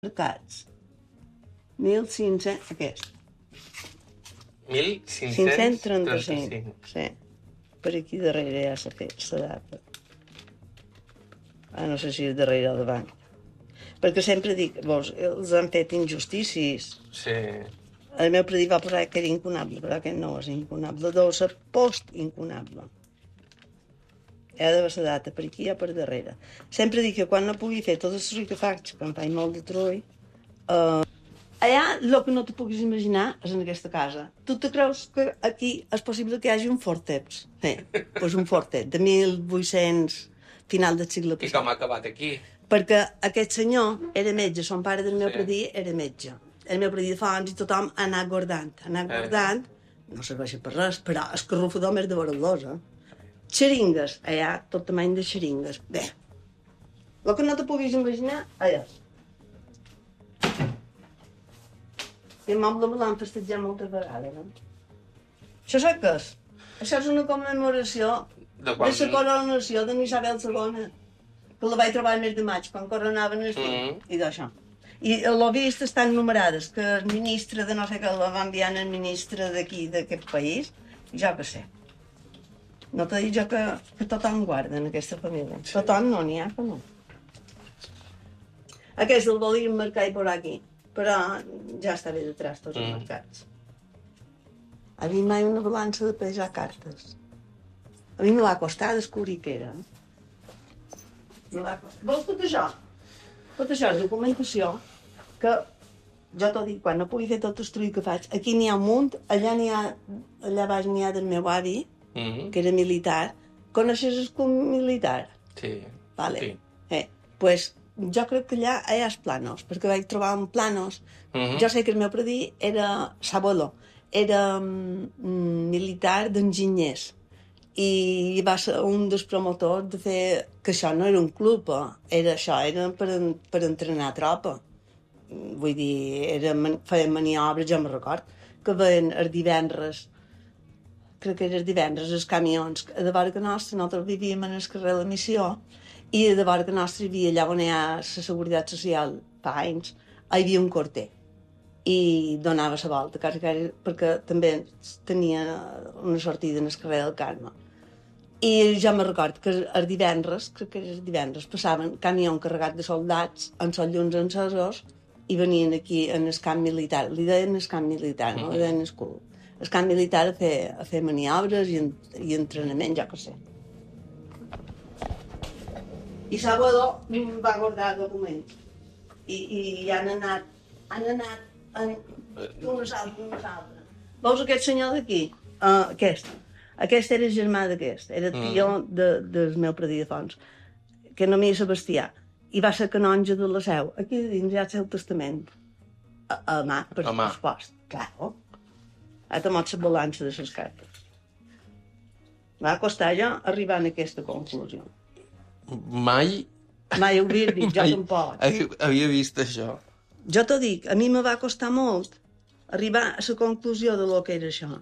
mercats. 1.500... Aquest. 1.535. Sí. Per aquí darrere ja s'ha fet la data. No sé si és darrere o davant. Perquè sempre dic, els han fet injustícies. Sí. El meu predí va posar que era incunable, però aquest no és incunable. Deu ser post-incunable. Ha de ser la data per aquí o per darrere. Sempre dic que quan no pugui fer tots els trucs que faig, que em faig molt de trull, allà el que no te puguis imaginar és en aquesta casa. Tu te creus que aquí és possible que hi hagi un forteps? Sí, doncs un fortet de 1800, final del segle passat. I com ha acabat aquí? Perquè aquest senyor era metge, son pare del meu predí era metge. El meu predí de fa anys i tothom ha anat guardant. No serveix per res, però és que Rufador més de veredors, Xeringues, allà, tot tamany de xeringues. Bé, el que no te puguis imaginar, allà. I el moble me l'han festejat moltes vegades, Això sap què és? Això és una commemoració de la coronació de Isabel II, que la vaig trobar el mes de maig, quan coronaven el fill, i d'això. I l'he vist estan numerades, que el ministre de no sé què la va enviar el ministre d'aquí, d'aquest país, jo què sé. No t'he dit jo que tothom guarda en aquesta família. Sí. Tothom no, n'hi ha que no. Aquest el volíem marcar i posar aquí, però ja està bé detrás tots els mercats. A mi mai una balança de pesar cartes. A mi me va costar descobrir què era. Vols tot això? Tot això és documentació que jo t'ho dic, quan no pugui fer tot el trull que faig, aquí n'hi ha un munt, allà baix n'hi ha del meu avi, que era militar. Coneixes el club militar? Sí. Vale. Sí. Pues jo crec que allà hi ha els planos, perquè vaig trobar un planos. Jo sé que el meu predí era Saboló, era militar d'enginyers, i va ser un dels promotors de fer, que això no era un club, era per entrenar tropa. Vull dir, feien maniobres, jo me'n record, que veien els divendres, crec que era els divendres, els camions, a de vora que nostra, nosaltres vivíem en el carrer de la Missió, i a de vora que nostra hi havia, allà on hi ha la Seguretat Social, fa anys, hi havia un corter, i donava la volta, perquè també tenia una sortida en el carrer del Carme. I jo me record que els divendres, crec que els divendres, passaven camions carregats de soldats amb els llums encesos i venien aquí en el camp militar. Li deien el camp militar, no li deien el club. El camp militar a fer maniobres i entrenament, jo què sé. I Salvador va guardar documents. I han anat unes altres. Veus aquest senyor d'aquí? Aquest era el germà d'aquest, era tio del meu predí de Fons, que només Sebastià, i va ser canonge de la Seu. Aquí dins hi ha el seu testament, a mà, per supost. Claro. Ara t'ha mot la balança de les cartes. Va costar jo arribar a aquesta conclusió. Mai ho havia dit, jo tampoc. Havia vist això. Jo t'ho dic, a mi me va costar molt arribar a la conclusió de lo que era això.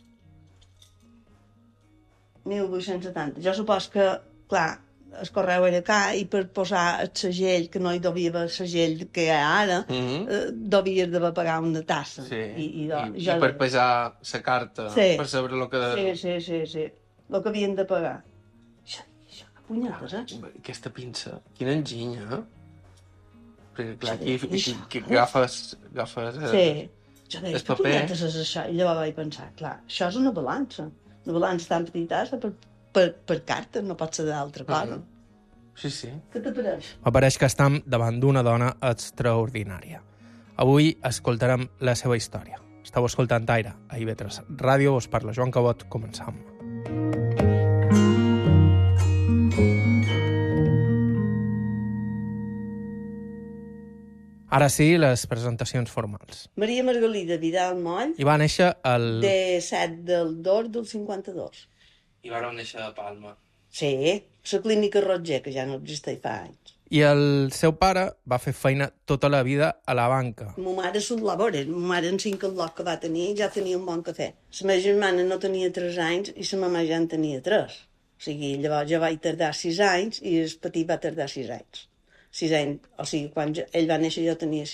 1870. Jo supos que, clar, el correu era car i per posar el segell, que no hi devia haver el segell que hi ha ara, devies d'haver pagat una tassa. Sí, i per pesar la carta, per saber el que... Sí. El que havien de pagar. Això, que punyetes, Aquesta pinça, quina enginya, Perquè, clar, aquí agafes jo deia, que punyetes és això? I llavors vaig pensar, clar, això és una balança. Una balança tan petitassa per cartes, no pot ser d'altra cosa. Sí. Què t'apareix? M'apareix que estem davant d'una dona extraordinària. Avui escoltarem la seva història. Esteu escoltant Aire, a IB3 Ràdio, us parla Joan Cabot, començam. Ara sí, les presentacions formals. Maria Margalida Vidal Moll. I va néixer el... de 7 del 2 del 52. I vareu néixer a Palma. Sí, la clínica Roger, que ja no existeix fa anys. I el seu pare va fer feina tota la vida a la banca. Ma mare són labores. Ma mare en 5 al que va tenir ja tenia un bon cafè. La meva germana no tenia 3 anys i la mama ja en tenia 3. O sigui, llavors jo vaig tardar 6 anys i el petit va tardar 6 anys. 6 anys, o sigui, quan ell va néixer jo tenia